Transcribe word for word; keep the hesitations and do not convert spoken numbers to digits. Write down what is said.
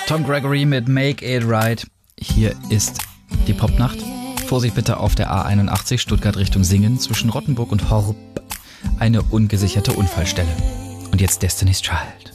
Tom Gregory mit Make It Right. Hier ist die Popnacht. Vorsicht bitte auf der A einundachtzig Stuttgart Richtung Singen zwischen Rottenburg und Horb. Eine ungesicherte Unfallstelle. Und jetzt Destiny's Child.